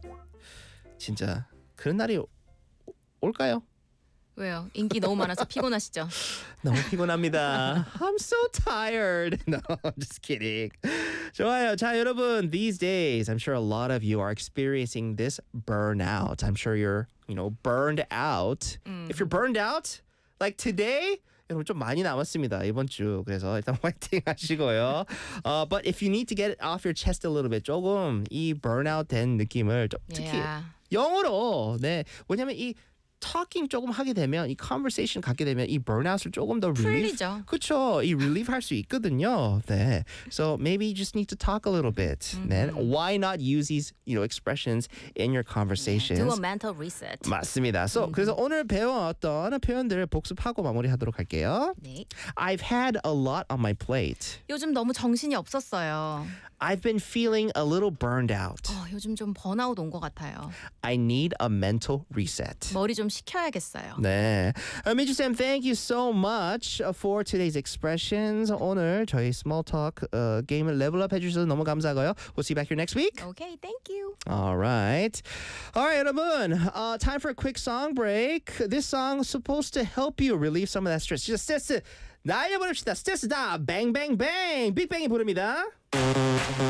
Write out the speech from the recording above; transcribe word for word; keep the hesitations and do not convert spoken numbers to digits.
진짜 그런 날이 오- 올까요? 왜요? 인기 너무 많아서 피곤하시죠? 너무 피곤합니다. I'm so tired. No, just kidding. 좋아요. 자, 여러분, these days, I'm sure a lot of you are experiencing this burnout. I'm sure you're, you know, burned out. If you're burned out, like today, 여러분 좀 많이 남았습니다 이번 주. 그래서 일단 화이팅 하시고요. Uh, but if you need to get it off your chest a little bit, 조금 이 burnout 된 느낌을 좀, 특히 Yeah. 영어로 네 왜냐면 이 talking 조금 하게 되면 이 conversation 갖게 되면 이 burnout을 조금 더 relieve 풀리죠. 그렇죠. 이 relieve 할 수 있거든요. 네. So maybe you just need to talk a little bit. 네. Why not use these, you know, expressions in your conversations? Do a mental reset. 맞습니다. So 그래서 오늘 배워왔던 표현들을 복습하고 마무리하도록 할게요. 네. I've had a lot on my plate. 요즘 너무 정신이 없었어요. I've been feeling a little burned out. 어, 요즘 좀 번아웃 온 것 같아요. I need a mental reset. 머리 좀 식혀야겠어요. 네. Uh, 미주 쌤, thank you so much for today's expressions. 오늘 저희 small talk uh, 게임을 레벨업 해주셔서 너무 감사하고요. We'll see you back here next week. Okay, thank you. All right. All right, 여러분. Uh, time for a quick song break. This song is supposed to help you relieve some of that stress. 진짜 스트레스 날려버립시다. 스트레스 다 뱅뱅뱅. 빅뱅이 부릅니다.